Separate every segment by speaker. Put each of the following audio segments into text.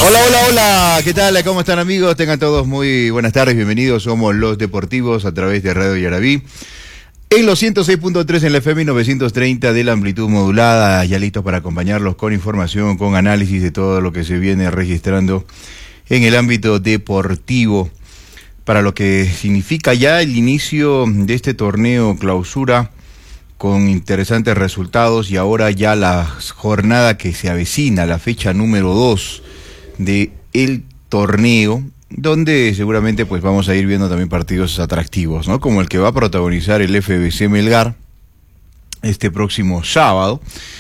Speaker 1: Hola, hola, hola, ¿qué tal? ¿Cómo están, amigos? Tengan todos muy buenas tardes, bienvenidos. Somos Los Deportivos a través de Radio Yarabí. En los 106.3 en la FM y 930 de la amplitud modulada, ya listos para acompañarlos con información, con análisis de todo lo que se viene registrando en el ámbito deportivo, para lo que significa ya el inicio de este torneo clausura con interesantes resultados, y ahora ya la jornada que se avecina, la fecha número 2 de el torneo, donde seguramente pues vamos a ir viendo también partidos atractivos, ¿no? Como el que va a protagonizar el FBC Melgar este próximo sábado,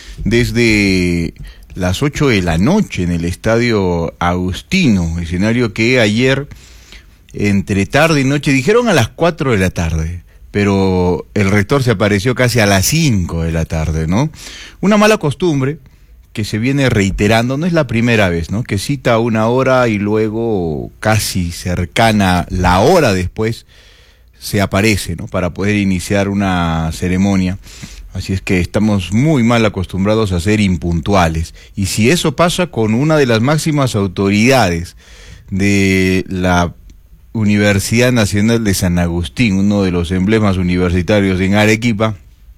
Speaker 1: desde las 8 de la noche en el Estadio Agustino, escenario que ayer, entre tarde y noche, dijeron a las 4 de la tarde, pero el rector se apareció casi a las 5 de la tarde, ¿no? Una mala costumbre que se viene reiterando, no es la primera vez, ¿no? Que cita una hora y luego casi cercana la hora después se aparece, ¿no? Para poder iniciar una ceremonia. Así es que estamos muy mal acostumbrados a ser impuntuales. Y si eso pasa con una de las máximas autoridades de la Universidad Nacional de San Agustín, uno de los emblemas universitarios en Arequipa,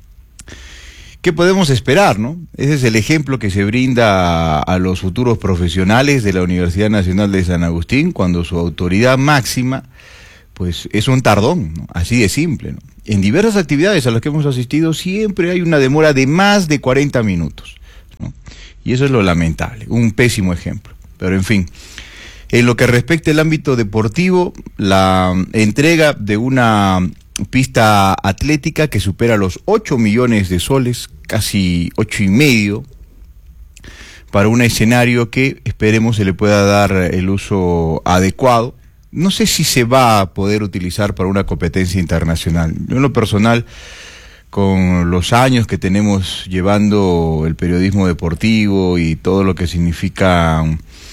Speaker 1: ¿qué podemos esperar, no? Ese es el ejemplo que se brinda a los futuros profesionales de la Universidad Nacional de San Agustín, cuando su autoridad máxima, pues, es un tardón, ¿no? Así de simple, ¿no? En diversas actividades a las que hemos asistido siempre hay una demora de más de 40 minutos, ¿no? Y eso es lo lamentable, un pésimo ejemplo. Pero en fin, en lo que respecta al ámbito deportivo, la entrega de una pista atlética que supera los 8 millones de soles, casi 8,5, para un escenario que esperemos se le pueda dar el uso adecuado. No sé si se va a poder utilizar para una competencia internacional. Yo, en lo personal, con los años que tenemos llevando el periodismo deportivo y todo lo que significa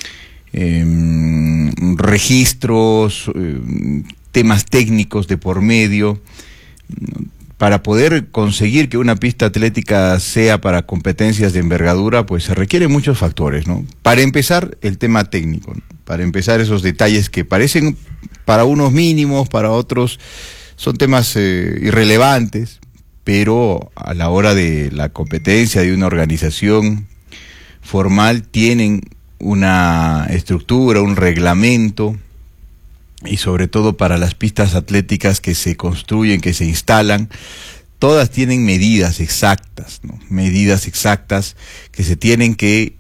Speaker 1: registros, temas técnicos de por medio, para poder conseguir que una pista atlética sea para competencias de envergadura, pues se requieren muchos factores, ¿no? Para empezar, el tema técnico, ¿no? Para empezar, esos detalles que parecen para unos mínimos, para otros son temas irrelevantes, pero a la hora de la competencia de una organización formal tienen una estructura, un reglamento. Y sobre todo para las pistas atléticas que se construyen, que se instalan, todas tienen medidas exactas, ¿no? Medidas exactas que se tienen que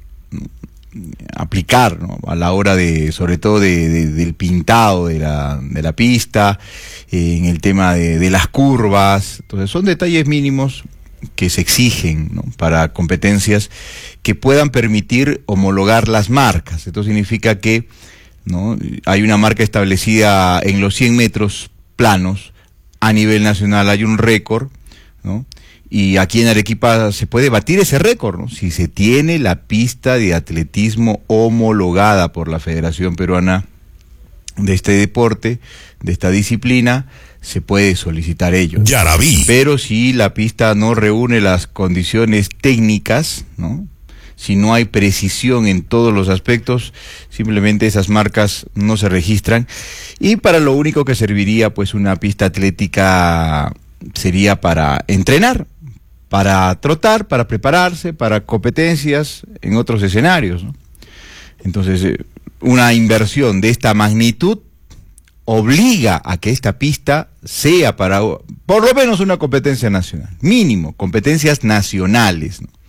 Speaker 1: aplicar, ¿no? A la hora de, sobre todo del pintado de la pista, en el tema de las curvas. Entonces son detalles mínimos que se exigen, ¿no? Para competencias que puedan permitir homologar las marcas. Esto significa que, ¿no? Hay una marca establecida en los 100 metros planos a nivel nacional, hay un récord, ¿no? Y aquí en Arequipa se puede batir ese récord, ¿no? Si se tiene la pista de atletismo homologada por la Federación Peruana de este deporte, de esta disciplina, se puede solicitar ello.
Speaker 2: Yarabí.
Speaker 1: Pero si la pista no reúne las condiciones técnicas, ¿no? Si no hay precisión en todos los aspectos, simplemente esas marcas no se registran. Y para lo único que serviría, pues, una pista atlética sería para entrenar, para trotar, para prepararse, para competencias en otros escenarios, ¿no? Entonces, una inversión de esta magnitud obliga a que esta pista sea para, por lo menos, una competencia nacional. Mínimo, competencias nacionales, ¿no?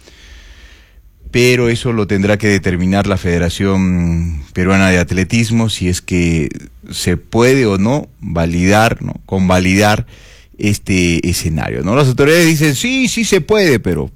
Speaker 1: Pero eso lo tendrá que determinar la Federación Peruana de Atletismo, si es que se puede o no validar, ¿no? Convalidar este escenario, ¿no? Las autoridades dicen, sí se puede, pero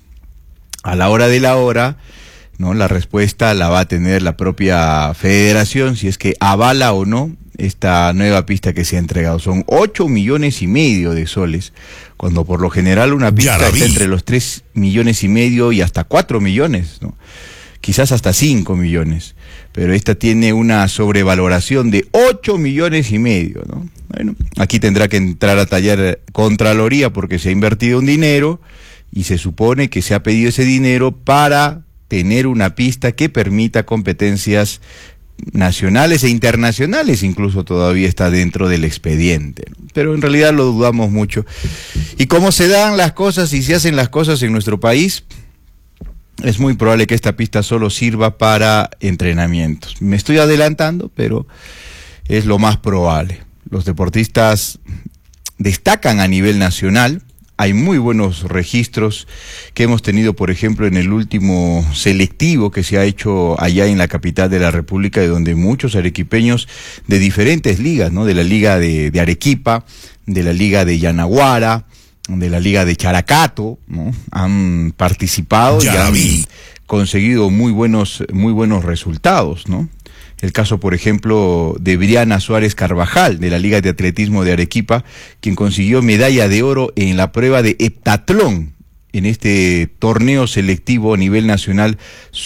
Speaker 1: a la hora de la hora, ¿no? La respuesta la va a tener la propia federación, si es que avala o no esta nueva pista que se ha entregado. Son 8,5 millones de soles, cuando por lo general una pista está entre los 3,5 millones y hasta 4 millones, ¿no? Quizás hasta 5 millones, pero esta tiene una sobrevaloración de 8,5 millones, ¿no? Bueno, aquí tendrá que entrar a tallar Contraloría, porque se ha invertido un dinero y se supone que se ha pedido ese dinero para tener una pista que permita competencias nacionales e internacionales, incluso todavía está dentro del expediente, ¿no? Pero en realidad lo dudamos mucho. Y como se dan las cosas y se hacen las cosas en nuestro país, es muy probable que esta pista solo sirva para entrenamientos. Me estoy adelantando, pero es lo más probable. Los deportistas destacan a nivel nacional. Hay muy buenos registros que hemos tenido, por ejemplo, en el último selectivo que se ha hecho allá en la capital de la República, de donde muchos arequipeños de diferentes ligas, ¿no? De la Liga de Arequipa, de la Liga de Yanaguara, de la Liga de Characato, ¿no? Han participado y han conseguido muy buenos resultados, ¿no? El caso, por ejemplo, de Briana Suárez Carvajal, de la Liga de Atletismo de Arequipa, quien consiguió medalla de oro en la prueba de heptatlón, en este torneo selectivo a nivel nacional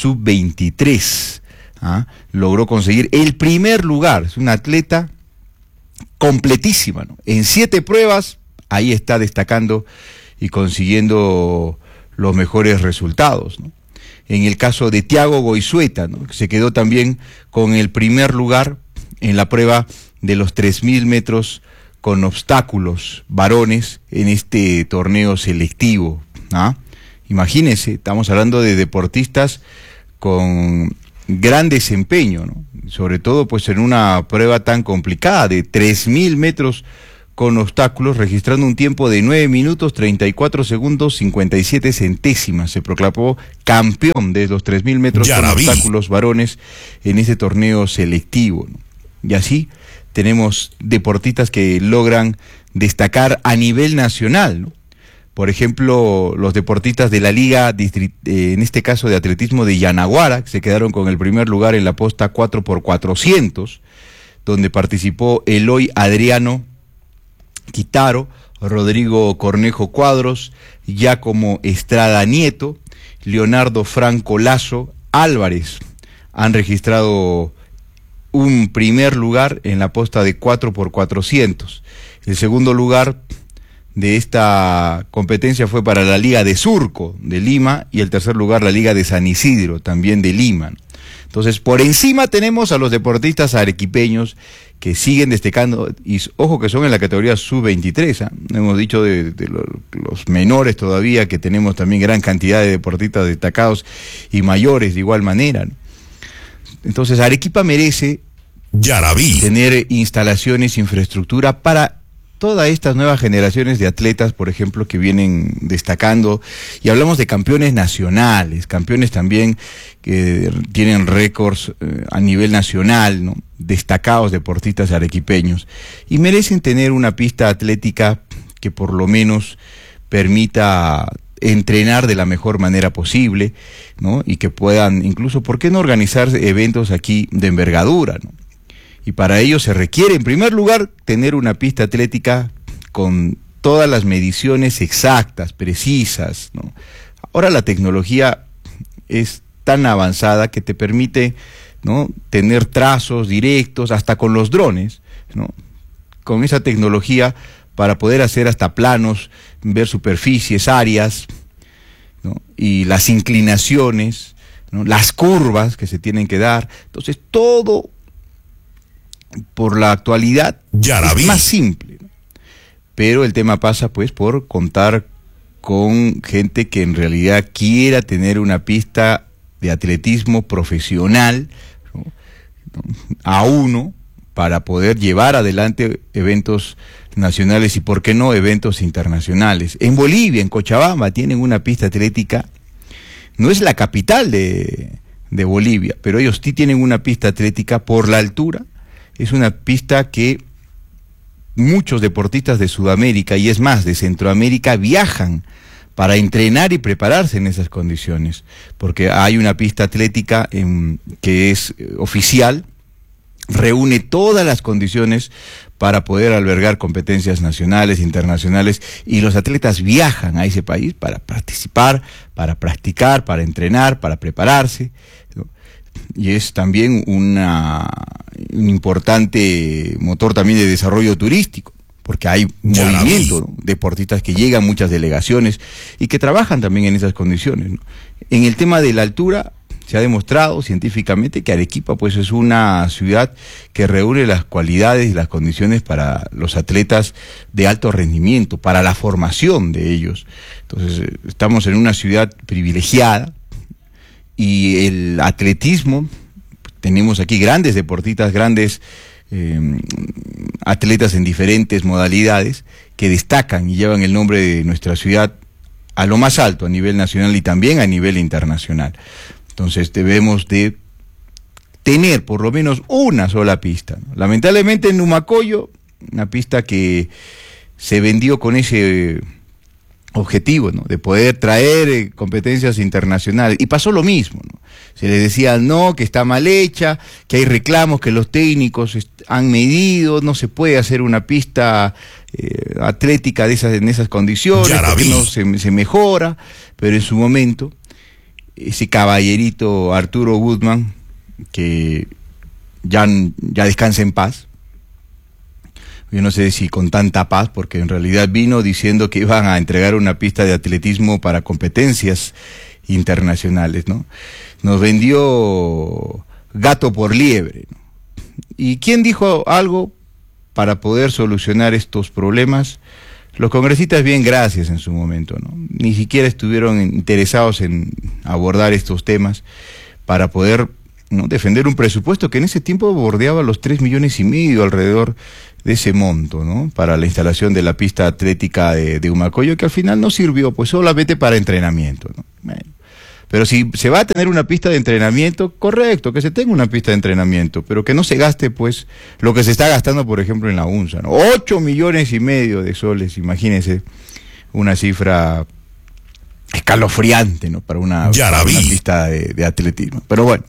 Speaker 1: sub-23. Logró conseguir el primer lugar. Es una atleta completísima, ¿no? En 7 pruebas, ahí está destacando y consiguiendo los mejores resultados, ¿no? En el caso de Tiago Goizueta, ¿no? Que se quedó también con el primer lugar en la prueba de los 3.000 metros con obstáculos varones en este torneo selectivo. Imagínense, estamos hablando de deportistas con gran desempeño, ¿no? Sobre todo pues en una prueba tan complicada de 3.000 metros con obstáculos, registrando un tiempo de 9 minutos 34 segundos 57 centésimas. Se proclamó campeón de los 3.000 metros con obstáculos varones en este torneo selectivo, ¿no? Y así tenemos deportistas que logran destacar a nivel nacional, ¿no? Por ejemplo, los deportistas de la Liga, en este caso de atletismo de Yanaguara, que se quedaron con el primer lugar en la posta 4x400, donde participó Eloy Adriano Quitaro, Rodrigo Cornejo Cuadros, Giacomo Estrada Nieto, Leonardo Franco Lazo Álvarez. Han registrado un primer lugar en la posta de 4x400. El segundo lugar de esta competencia fue para la Liga de Surco de Lima y el tercer lugar la Liga de San Isidro, también de Lima. Entonces, por encima tenemos a los deportistas arequipeños que siguen destacando, y ojo que son en la categoría sub-23, hemos dicho de los menores todavía, que tenemos también gran cantidad de deportistas destacados y mayores de igual manera, ¿no? Entonces, Arequipa merece tener instalaciones, infraestructura para todas estas nuevas generaciones de atletas, por ejemplo, que vienen destacando, y hablamos de campeones nacionales, campeones también que tienen récords a nivel nacional, ¿no? Destacados deportistas arequipeños, y merecen tener una pista atlética que por lo menos permita entrenar de la mejor manera posible, ¿no? Y que puedan, incluso, ¿por qué no organizar eventos aquí de envergadura, ¿no? Y para ello se requiere, en primer lugar, tener una pista atlética con todas las mediciones exactas, precisas, ¿no? Ahora la tecnología es tan avanzada que te permite, ¿no?, tener trazos directos, hasta con los drones, ¿no?, con esa tecnología para poder hacer hasta planos, ver superficies, áreas, ¿no?, y las inclinaciones, ¿no?, las curvas que se tienen que dar. Entonces, todo por la actualidad es más simple, ¿no? Pero el tema pasa pues por contar con gente que en realidad quiera tener una pista de atletismo profesional, ¿no?, a uno, para poder llevar adelante eventos nacionales y, por qué no, eventos internacionales. En Bolivia, en Cochabamba, tienen una pista atlética. No es la capital de Bolivia, pero ellos sí tienen una pista atlética por la altura. Es una pista que muchos deportistas de Sudamérica, y es más, de Centroamérica, viajan para entrenar y prepararse en esas condiciones, porque hay una pista atlética que es oficial, reúne todas las condiciones para poder albergar competencias nacionales, internacionales, y los atletas viajan a ese país para participar, para practicar, para entrenar, para prepararse, ¿no? Y es también un importante motor también de desarrollo turístico, porque hay movimiento, ¿no?, deportistas que llegan, muchas delegaciones, y que trabajan también en esas condiciones, ¿no? En el tema de la altura, se ha demostrado científicamente que Arequipa pues es una ciudad que reúne las cualidades y las condiciones para los atletas de alto rendimiento, para la formación de ellos. Entonces, estamos en una ciudad privilegiada y el atletismo, tenemos aquí grandes deportistas, grandes atletas en diferentes modalidades que destacan y llevan el nombre de nuestra ciudad a lo más alto a nivel nacional y también a nivel internacional. Entonces debemos de tener por lo menos una sola pista, ¿no? Lamentablemente en Numacoyo, una pista que se vendió con ese objetivo, ¿no?, de poder traer competencias internacionales, y pasó lo mismo, ¿no? Se les decía no, que está mal hecha, que hay reclamos, que los técnicos han medido, no se puede hacer una pista atlética en esas condiciones, porque no se mejora, pero en su momento ese caballerito Arturo Guzmán, que ya descansa en paz, yo no sé si con tanta paz, porque en realidad vino diciendo que iban a entregar una pista de atletismo para competencias internacionales, ¿no? Nos vendió gato por liebre, ¿no? ¿Y quién dijo algo para poder solucionar estos problemas? Los congresistas, bien, gracias en su momento, ¿no? Ni siquiera estuvieron interesados en abordar estos temas para poder, ¿no?, defender un presupuesto que en ese tiempo bordeaba los 3,5 millones alrededor de ese monto, ¿no?, para la instalación de la pista atlética de Humacoyo, que al final no sirvió, pues solamente para entrenamiento, ¿no? Bueno, pero si se va a tener una pista de entrenamiento, correcto, que se tenga una pista de entrenamiento, pero que no se gaste, pues, lo que se está gastando, por ejemplo, en la UNSA, ¿no? 8,5 millones de soles, imagínense, una cifra escalofriante, ¿no?, para una pista de atletismo. Pero bueno,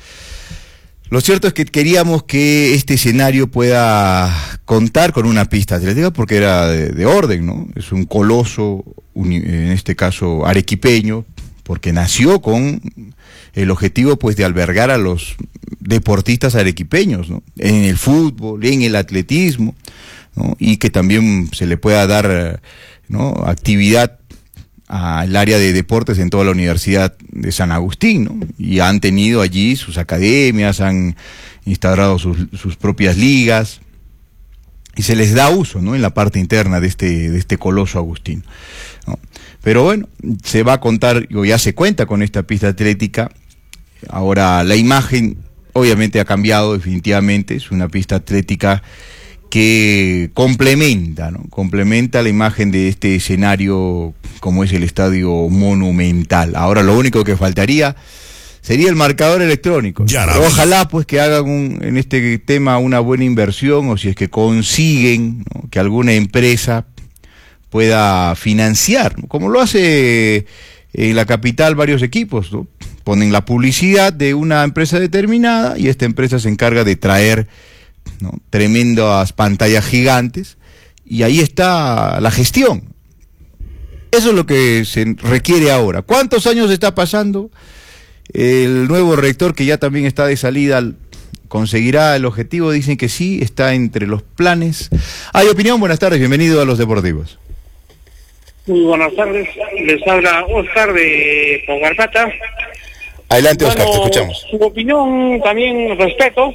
Speaker 1: lo cierto es que queríamos que este escenario pueda contar con una pista atlética porque era de orden, ¿no? Es un coloso, en este caso arequipeño, porque nació con el objetivo pues de albergar a los deportistas arequipeños, ¿no?, en el fútbol, en el atletismo, ¿no?, y que también se le pueda dar, ¿no?, actividad al área de deportes en toda la Universidad de San Agustín, ¿no? Y han tenido allí sus academias, han instaurado sus propias ligas, y se les da uso, ¿no?, en la parte interna de este coloso agustino, ¿no? Pero bueno, se va a contar, o ya se cuenta con esta pista atlética. Ahora la imagen obviamente ha cambiado definitivamente, es una pista atlética que complementa, ¿no?, complementa la imagen de este escenario como es el Estadio Monumental. Ahora lo único que faltaría sería el marcador electrónico. Ojalá pues que hagan en este tema una buena inversión, o si es que consiguen, ¿no?, que alguna empresa pueda financiar, ¿no?, como lo hace en la capital varios equipos, ¿no? Ponen la publicidad de una empresa determinada y esta empresa se encarga de traer, ¿no?, tremendas pantallas gigantes, y ahí está la gestión. Eso es lo que se requiere ahora. ¿Cuántos años está pasando? El nuevo rector, que ya también está de salida, ¿conseguirá el objetivo? Dicen que sí, está entre los planes. Hay opinión, buenas tardes, bienvenido a Los Deportivos.
Speaker 2: Muy buenas tardes, les habla Oscar de Pogarpata.
Speaker 1: Adelante, Oscar, te escuchamos.
Speaker 2: Su opinión también respeto.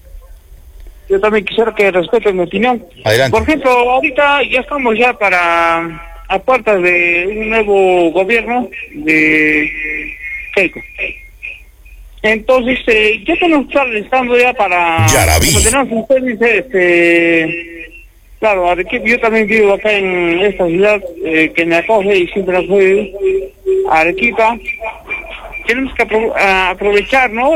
Speaker 2: Yo también quisiera que respeten mi opinión.
Speaker 1: Adelante.
Speaker 2: Por ejemplo, ahorita ya estamos a puertas de un nuevo gobierno de Keiko. Entonces, ya tenemos que estar listando ya para... Como tenemos ustedes, claro, Arequipa, yo también vivo acá en esta ciudad que me acoge y siempre acoge a Arequipa. Tenemos que aprovechar, ¿no?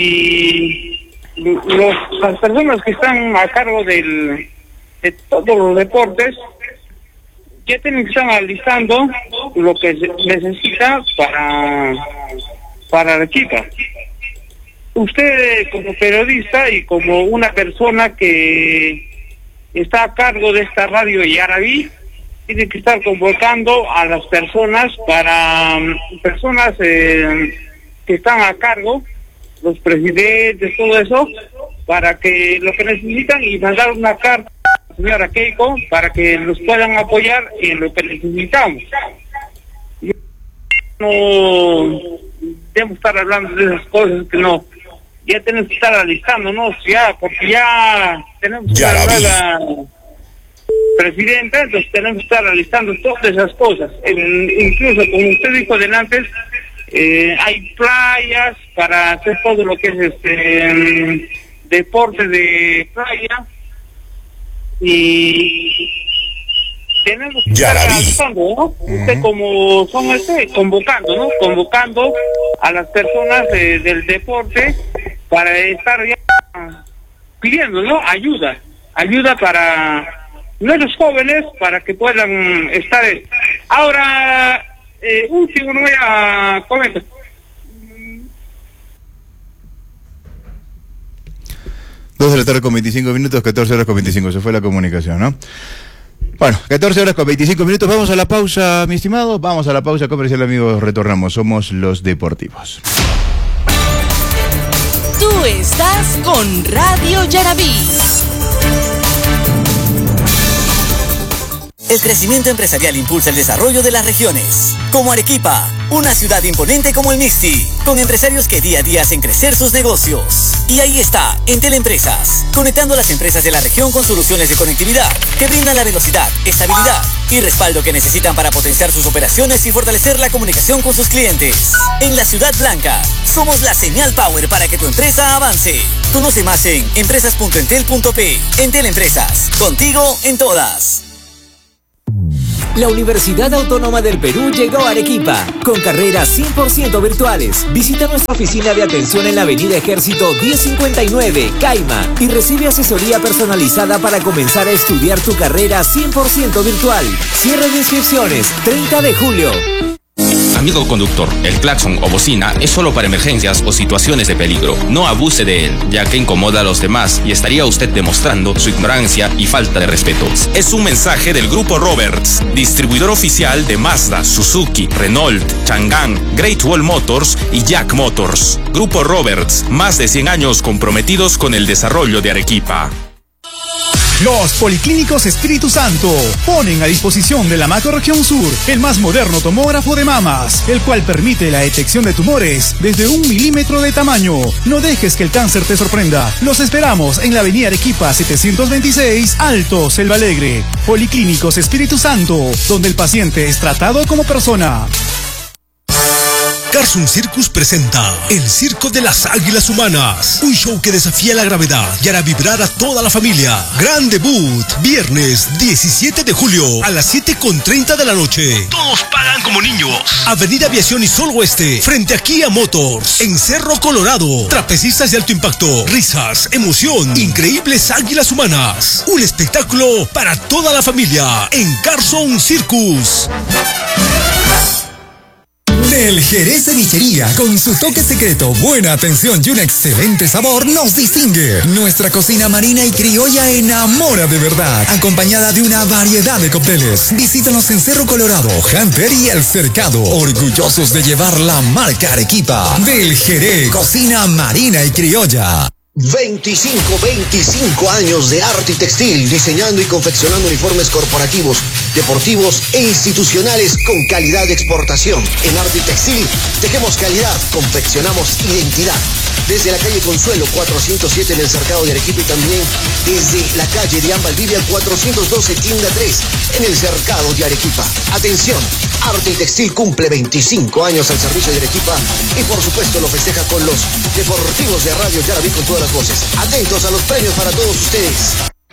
Speaker 2: Y las personas que están a cargo de todos los deportes ya tienen que estar alistando lo que se necesita para Arequipa. Usted como periodista y como una persona que está a cargo de esta radio Yaraví, tiene que estar convocando a las personas que están a cargo, los presidentes, todo eso, para que lo que necesitan y mandar una carta a la señora Keiko para que nos puedan apoyar en lo que necesitamos. debemos estar hablando de esas cosas que no, ya tenemos que estar alistándonos ya, porque ya tenemos que nueva presidenta, entonces tenemos que estar alistando todas esas cosas. Incluso, como usted dijo delante, hay playas para hacer todo lo que es deporte de playa, y tenemos que estar alistando, ¿no? Usted como son convocando, ¿no? Convocando a las personas del deporte para estar ya pidiendo, ¿no? Ayuda para nuestros jóvenes, para que puedan estar. Ahora, último, no voy a comentar.
Speaker 1: 2 de la tarde con 25 minutos, 14 horas con 25, se fue la comunicación, ¿no? Bueno, 14 horas con 25 minutos, vamos a la pausa, mi estimado, vamos a la pausa comercial, amigos, retornamos, somos los deportivos.
Speaker 3: Tú estás con Radio Yarabí.
Speaker 4: El crecimiento empresarial impulsa el desarrollo de las regiones, como Arequipa, una ciudad imponente como el Mixti, con empresarios que día a día hacen crecer sus negocios. Y ahí está, Entel Empresas, conectando a las empresas de la región con soluciones de conectividad que brindan la velocidad, estabilidad y respaldo que necesitan para potenciar sus operaciones y fortalecer la comunicación con sus clientes. En la Ciudad Blanca, somos la señal power para que tu empresa avance. Conoce más en empresas.entel.p. Entel Empresas, contigo en todas.
Speaker 5: La Universidad Autónoma del Perú llegó a Arequipa, con carreras 100% virtuales. Visita nuestra oficina de atención en la Avenida Ejército 1059, Caima, y recibe asesoría personalizada para comenzar a estudiar tu carrera 100% virtual. Cierre de inscripciones, 30 de julio.
Speaker 6: Amigo conductor, el claxon o bocina es solo para emergencias o situaciones de peligro. No abuse de él, ya que incomoda a los demás y estaría usted demostrando su ignorancia y falta de respeto. Es un mensaje del Grupo Roberts, distribuidor oficial de Mazda, Suzuki, Renault, Chang'an, Great Wall Motors y Jack Motors. Grupo Roberts, más de 100 años comprometidos con el desarrollo de Arequipa.
Speaker 7: Los Policlínicos Espíritu Santo ponen a disposición de la Macrorregión Sur el más moderno tomógrafo de mamas, el cual permite la detección de tumores desde 1 milímetro de tamaño. No dejes que el cáncer te sorprenda. Los esperamos en la avenida Arequipa 726, Alto, Selva Alegre. Policlínicos Espíritu Santo, donde el paciente es tratado como persona.
Speaker 8: Carson Circus presenta El Circo de las Águilas Humanas, un show que desafía la gravedad y hará vibrar a toda la familia. Gran debut, viernes 17 de julio a las 7:30 de la noche. Todos pagan como niños. Avenida Aviación y Sol Oeste, frente a Kia Motors, en Cerro Colorado. Trapecistas de alto impacto, risas, emoción, increíbles águilas humanas. Un espectáculo para toda la familia en Carson Circus.
Speaker 9: El Jerez Cevichería, con su toque secreto, buena atención y un excelente sabor, nos distingue. Nuestra cocina marina y criolla enamora de verdad, acompañada de una variedad de cócteles. Visítanos en Cerro Colorado, Hunter y El Cercado, orgullosos de llevar la marca Arequipa. Del Jerez, cocina marina y criolla.
Speaker 10: 25 años de arte y textil, diseñando y confeccionando uniformes corporativos, deportivos e institucionales con calidad de exportación. En arte y textil, tejemos calidad, confeccionamos identidad. Desde la calle Consuelo 407 en el Cercado de Arequipa y también desde la calle de Valdivia 412 tienda 3 en el Cercado de Arequipa. Atención, arte y textil cumple 25 años al servicio de Arequipa y por supuesto lo festeja con los deportivos de Radio Yarabí con todas las voces. Atentos a los premios para todos ustedes.